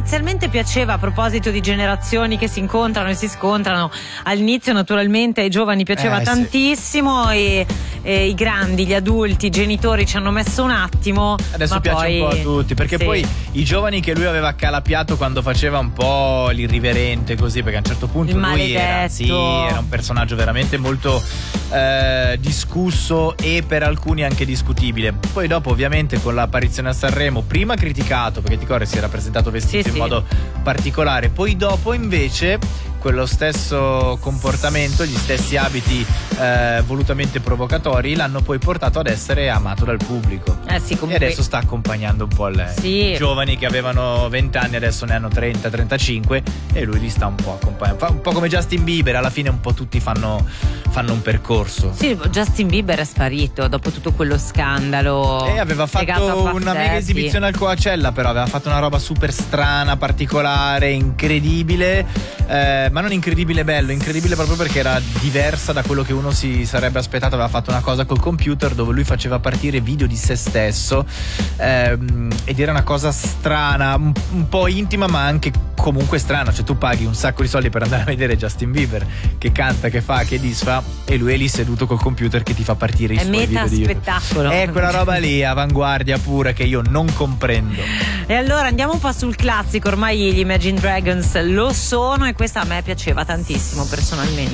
inizialmente piaceva, a proposito di generazioni che si incontrano e si scontrano. All'inizio naturalmente ai giovani piaceva tantissimo e i grandi, gli adulti, i genitori ci hanno messo un attimo. Adesso piace poi un po' a tutti, perché sì. poi i giovani che lui aveva calapiato quando faceva un po' l'irriverente così, perché a un certo punto il lui era maledetto. un personaggio veramente molto discusso e per alcuni anche discutibile. Poi dopo ovviamente con l'apparizione a Sanremo, prima criticato perché ti ricordi si era presentato vestito in modo particolare, poi dopo invece quello stesso comportamento, gli stessi abiti volutamente provocatori l'hanno poi portato ad essere amato dal pubblico. Comunque... E adesso sta accompagnando un po' i giovani che avevano 20 anni, adesso ne hanno 30, 35 e lui li sta un po' accompagnando. Fa un po' come Justin Bieber, alla fine un po' tutti fanno un percorso. Sì, Justin Bieber è sparito dopo tutto quello scandalo. E aveva fatto una mega esibizione al Coachella, però aveva fatto una roba super strana, particolare, incredibile, ma non incredibile bello, incredibile proprio perché era diversa da quello che uno si sarebbe aspettato. Aveva fatto una cosa col computer dove lui faceva partire video di se stesso ed era una cosa strana, un po' intima ma anche comunque strana. Cioè tu paghi un sacco di soldi per andare a vedere Justin Bieber che canta, che fa, che disfa, e lui è lì seduto col computer che ti fa partire i suoi video di spettacolo. È quella roba lì, avanguardia pura, che io non comprendo. E allora andiamo un po' sul classico. Ormai gli Imagine Dragons lo sono e questa a me piaceva tantissimo personalmente.